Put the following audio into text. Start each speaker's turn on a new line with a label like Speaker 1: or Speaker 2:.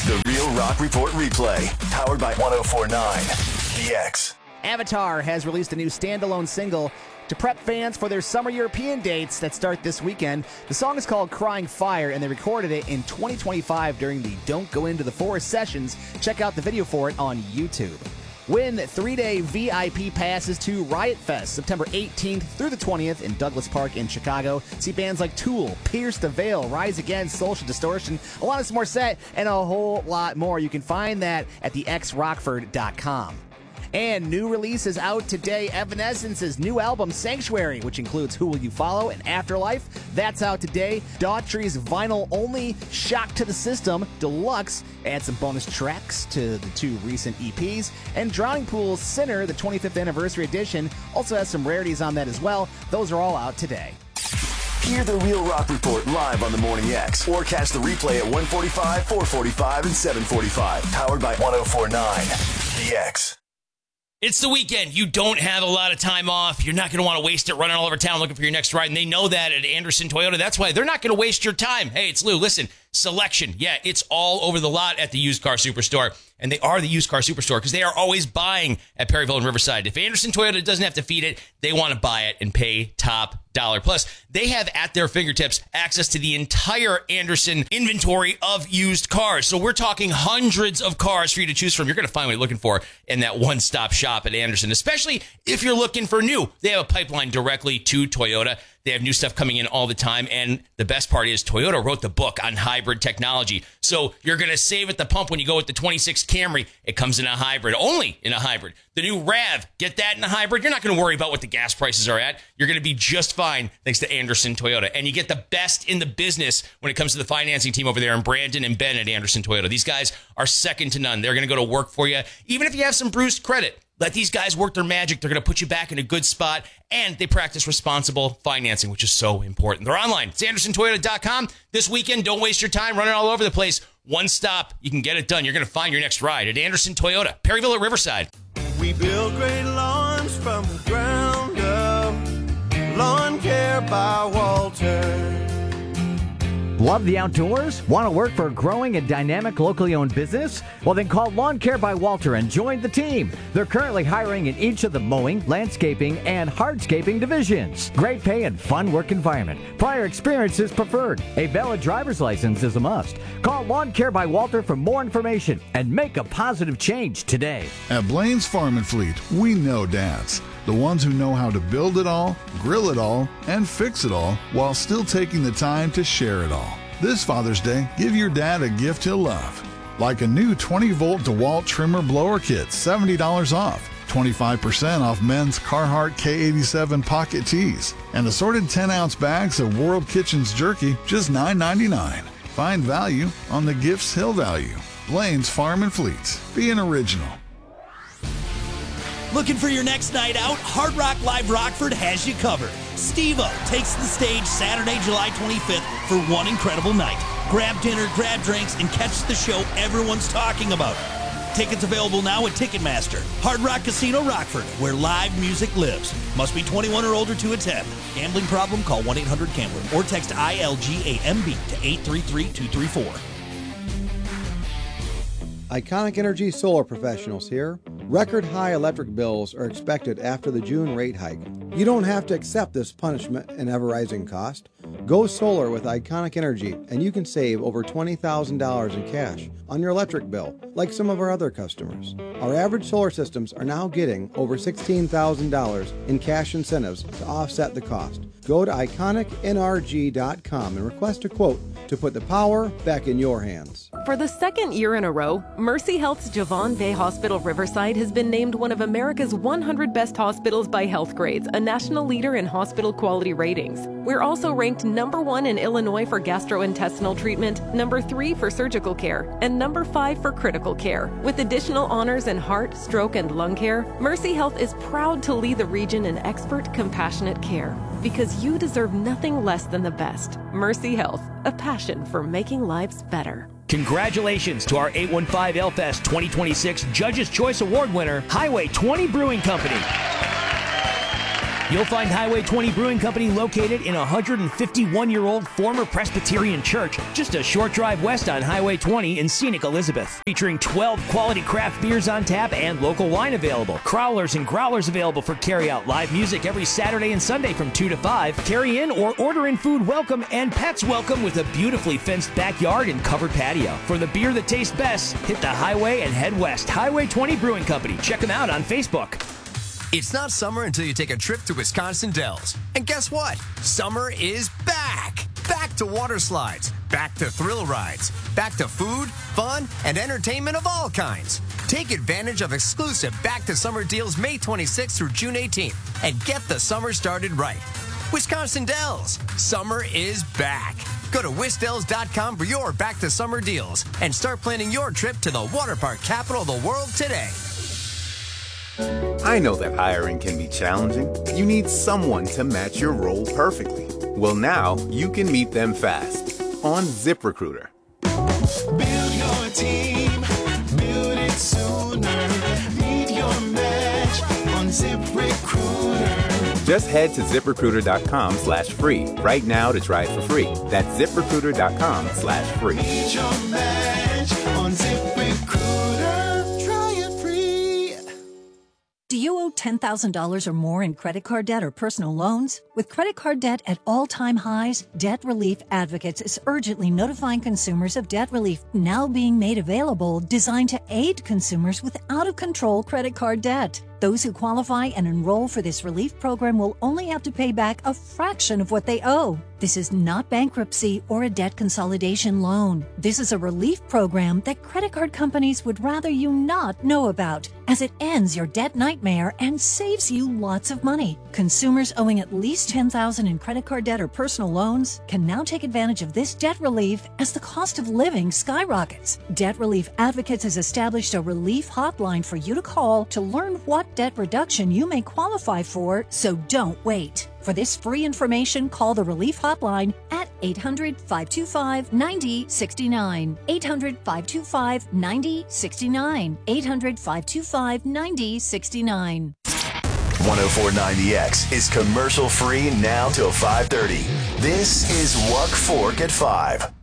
Speaker 1: The Real Rock Report replay, powered by 104.9 The X.
Speaker 2: Avatar has released a new standalone single to prep fans for their summer European dates that start this weekend. The song is called Crying Fire, and they recorded it in 2025 during the Don't Go Into the Forest sessions. Check out the video for it on YouTube. Win 3-day VIP passes to Riot Fest, September 18th through the 20th in Douglas Park in Chicago. See bands like Tool, Pierce the Veil, Rise Against, Social Distortion, Alanis Morissette, and a whole lot more. You can find that at thexrockford.com. And new release is out today. Evanescence's new album, Sanctuary, which includes Who Will You Follow and Afterlife. That's out today. Daughtry's vinyl-only Shock to the System Deluxe adds some bonus tracks to the two recent EPs. And Drowning Pool's Sinner, the 25th anniversary edition, also has some rarities on that as well. Those are all out today.
Speaker 1: Hear the Real Rock Report live on the Morning X, or catch the replay at 1:45, 4:45, and 7:45. Powered by 104.9 The X.
Speaker 3: It's the weekend. You don't have a lot of time off. You're not going to want to waste it running all over town looking for your next ride. And they know that at Anderson Toyota. That's why they're not going to waste your time. Hey, it's Lou. Listen, selection. Yeah, it's all over the lot at the Used Car Superstore. And they are the Used Car Superstore because they are always buying at Perryville and Riverside. If Anderson Toyota doesn't have to feed it, they want to buy it and pay top dollar. Plus, they have at their fingertips access to the entire Anderson inventory of used cars. So we're talking hundreds of cars for you to choose from. You're going to find what you're looking for in that one-stop shop at Anderson, especially if you're looking for new. They have a pipeline directly to Toyota. They have new stuff coming in all the time. And the best part is Toyota wrote the book on hybrid technology. So you're going to save at the pump when you go with the 26 Camry. It comes in a hybrid, only in a hybrid. The new RAV, get that in a hybrid. You're not going to worry about what the gas prices are at. You're going to be just fine thanks to Anderson Toyota. And you get the best in the business when it comes to the financing team over there in Brandon and Ben at Anderson Toyota. These guys are second to none. They're going to go to work for you, even if you have some bruised credit. Let these guys work their magic. They're going to put you back in a good spot, and they practice responsible financing, which is so important. They're online. It's AndersonToyota.com. This weekend, don't waste your time running all over the place. One stop, you can get it done. You're going to find your next ride at Anderson Toyota, Perryville at Riverside.
Speaker 4: We build great lawns from the ground up. Lawn Care by Walter.
Speaker 5: Love the outdoors? Want to work for a growing and dynamic locally owned business? Well, then call Lawn Care by Walter and join the team. They're currently hiring in each of the mowing, landscaping, and hardscaping divisions. Great pay and fun work environment. Prior experience is preferred. A valid driver's license is a must. Call Lawn Care by Walter for more information and make a positive change today.
Speaker 6: At Blaine's Farm and Fleet, we know dads. The ones who know how to build it all, grill it all, and fix it all while still taking the time to share it all. This Father's Day, give your dad a gift he'll love. Like a new 20-volt DeWalt trimmer blower kit, $70 off. 25% off men's Carhartt K87 pocket tees. And assorted 10-ounce bags of World Kitchens jerky, just $9.99. Find value on the gifts he'll value. Blaine's Farm and Fleet. Be an original.
Speaker 7: Looking for your next night out? Hard Rock Live Rockford has you covered. Steve-O takes the stage Saturday, July 25th for one incredible night. Grab dinner, grab drinks, and catch the show everyone's talking about. Tickets available now at Ticketmaster. Hard Rock Casino Rockford, where live music lives. Must be 21 or older to attend. Gambling problem? Call 1-800-GAMBLER or text ILGAMB to 833-234.
Speaker 8: Iconic Energy Solar Professionals here. Record high electric bills are expected after the June rate hike. You don't have to accept this punishment and ever-rising cost. Go solar with Iconic Energy and you can save over $20,000 in cash on your electric bill, like some of our other customers. Our average solar systems are now getting over $16,000 in cash incentives to offset the cost. Go to iconicnrg.com and request a quote to put the power back in your hands.
Speaker 9: For the second year in a row, Mercy Health's Javon Bay Hospital Riverside has been named one of America's 100 best hospitals by Healthgrades, a national leader in hospital quality ratings. We're also ranked number 1 in Illinois for gastrointestinal treatment, number 3 for surgical care, and number 5 for critical care. With additional honors in heart, stroke, and lung care, Mercy Health is proud to lead the region in expert, compassionate care. Because you deserve nothing less than the best. Mercy Health, a passion for making lives better.
Speaker 10: Congratulations to our 815 L-Fest 2026 Judge's Choice Award winner, Highway 20 Brewing Company. You'll find Highway 20 Brewing Company located in a 151-year-old former Presbyterian church, just a short drive west on Highway 20 in scenic Elizabeth. Featuring 12 quality craft beers on tap and local wine available. Crowlers and growlers available for carry-out. Live music every Saturday and Sunday from 2 to 5. Carry in or order in food welcome and pets welcome with a beautifully fenced backyard and covered patio. For the beer that tastes best, hit the highway and head west. Highway 20 Brewing Company. Check them out on Facebook.
Speaker 11: It's not summer until you take a trip to Wisconsin Dells. And guess what? Summer is back! Back to water slides, back to thrill rides, back to food, fun, and entertainment of all kinds. Take advantage of exclusive Back to Summer deals May 26th through June 18th and get the summer started right. Wisconsin Dells, summer is back. Go to wisdells.com for your Back to Summer deals and start planning your trip to the water park capital of the world today.
Speaker 12: I know that hiring can be challenging. You need someone to match your role perfectly. Well, now you can meet them fast on ZipRecruiter.
Speaker 4: Build your team, build it sooner. Meet your match on ZipRecruiter.
Speaker 12: Just head to ZipRecruiter.com/free right now to try it for free. That's ZipRecruiter.com/free.
Speaker 4: Meet your match on ZipRecruiter. Try it free.
Speaker 13: Do you owe $10,000 or more in credit card debt or personal loans? With credit card debt at all-time highs, Debt Relief Advocates is urgently notifying consumers of debt relief now being made available, designed to aid consumers with out-of-control credit card debt. Those who qualify and enroll for this relief program will only have to pay back a fraction of what they owe. This is not bankruptcy or a debt consolidation loan. This is a relief program that credit card companies would rather you not know about, as it ends your debt nightmare and saves you lots of money. Consumers owing at least $10,000 in credit card debt or personal loans can now take advantage of this debt relief as the cost of living skyrockets. Debt Relief Advocates has established a relief hotline for you to call to learn what debt reduction you may qualify for, so don't wait. For this free information, call the Relief Hotline at 800-525-9069. 800-525-9069. 800-525-9069.
Speaker 1: 104.9 The X is commercial free now till 5:30. This is Wuck Fork at 5.